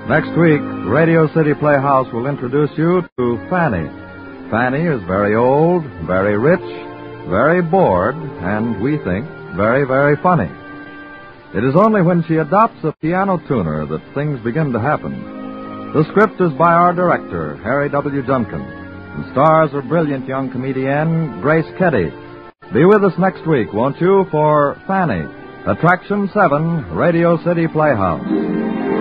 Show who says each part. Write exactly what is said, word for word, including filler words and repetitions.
Speaker 1: Next week, Radio City Playhouse will introduce you to Fanny. Fanny is very old, very rich, very bored, and we think very, very funny. It is only when she adopts a piano tuner that things begin to happen. The script is by our director, Harry W. Junkin, and stars a brilliant young comedienne, Grace Kelly. Be with us next week, won't you, for Fanny, Attraction seven, Radio City Playhouse.